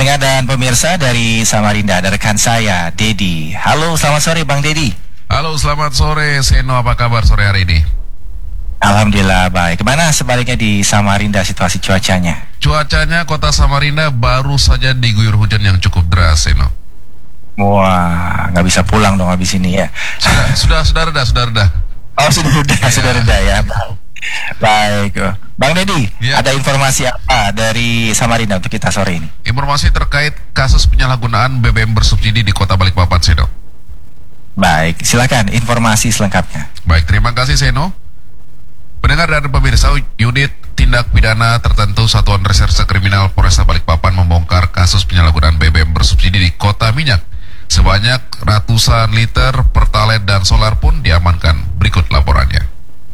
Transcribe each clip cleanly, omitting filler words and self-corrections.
Pendengar dan pemirsa dari Samarinda, ada rekan saya, Dedi. Halo, selamat sore Bang Dedi. Halo, selamat sore Seno, apa kabar sore hari ini? Alhamdulillah baik. Kemana sebaliknya di Samarinda situasi cuacanya? Cuacanya kota Samarinda baru saja diguyur hujan yang cukup deras, Seno. Wah, nggak bisa pulang dong habis ini ya. Sudah reda. Oh, sudah reda ya. Baik, Bang Dedi, ya. Ada informasi apa dari Samarinda untuk kita sore ini? Informasi terkait kasus penyalahgunaan BBM bersubsidi di Kota Balikpapan, Seno. Baik, silakan informasi selengkapnya. Baik, terima kasih Seno. Pendengar dan pemirsa, unit tindak pidana tertentu Satuan Reserse Kriminal Polresta Balikpapan membongkar kasus penyalahgunaan BBM bersubsidi di Kota Minyak. Sebanyak ratusan liter Pertalite dan solar pun diamankan. Berikut laporannya.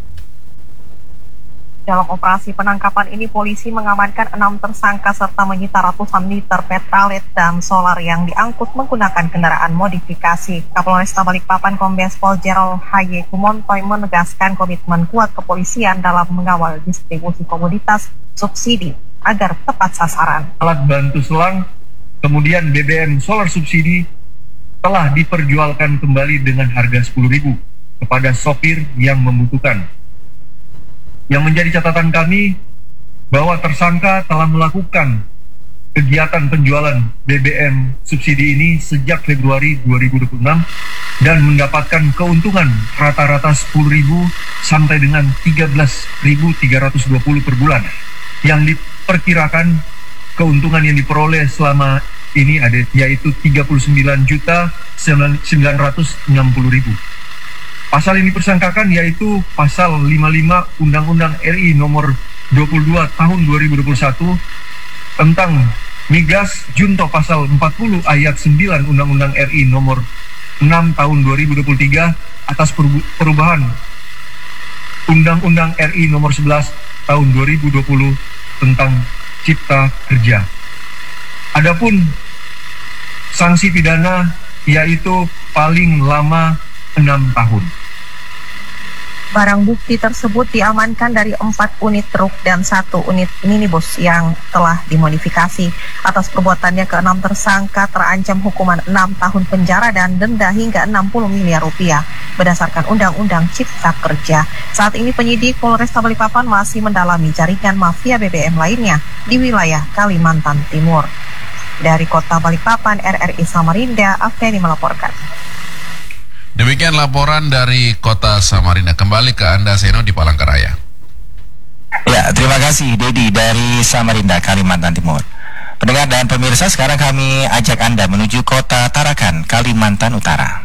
Dalam operasi penangkapan ini, polisi mengamankan 6 tersangka serta menyita ratusan liter Pertalite dan solar yang diangkut menggunakan kendaraan modifikasi. Kapolresta Balikpapan Kombes Pol Gerald Haye Kumontoy menegaskan komitmen kuat kepolisian dalam mengawal distribusi komoditas subsidi agar tepat sasaran. Alat bantu selang, kemudian BBM solar subsidi telah diperjualkan kembali dengan harga 10.000 kepada sopir yang membutuhkan. Yang menjadi catatan kami bahwa tersangka telah melakukan kegiatan penjualan BBM subsidi ini sejak Februari 2026 dan mendapatkan keuntungan rata-rata 10.000 sampai dengan 13.320 per bulan. Yang diperkirakan keuntungan yang diperoleh selama ini ada yaitu 39.960.000. Pasal yang dipersangkakan yaitu pasal 55 Undang-Undang RI nomor 22 tahun 2021 tentang migas junto pasal 40 ayat 9 Undang-Undang RI nomor 6 tahun 2023 atas perubahan Undang-Undang RI nomor 11 tahun 2020 tentang Cipta Kerja. Adapun sanksi pidana yaitu paling lama 6 tahun. Barang bukti tersebut diamankan dari 4 unit truk dan 1 unit minibus yang telah dimodifikasi. Atas perbuatannya ke-6 tersangka terancam hukuman 6 tahun penjara dan denda hingga 60 miliar rupiah berdasarkan Undang-Undang Cipta Kerja. Saat ini penyidik Polresta Balikpapan masih mendalami jaringan mafia BBM lainnya di wilayah Kalimantan Timur. Dari Kota Balikpapan, RRI Samarinda, Afeni melaporkan. Demikian laporan dari Kota Samarinda. Kembali ke Anda, Seno, di Palangkaraya. Ya, terima kasih Dedi dari Samarinda, Kalimantan Timur. Pendengar dan pemirsa, sekarang kami ajak Anda menuju Kota Tarakan, Kalimantan Utara.